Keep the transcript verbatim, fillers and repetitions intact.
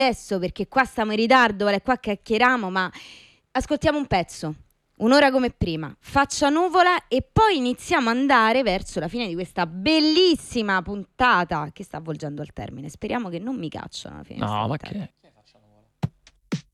adesso perché qua stiamo in ritardo, vale, qua chiacchieriamo, ma ascoltiamo un pezzo, un'ora come prima, faccia nuvola e poi iniziamo ad andare verso la fine di questa bellissima puntata che sta avvolgendo al termine. Speriamo che non mi cacciano alla fine. No, ma che...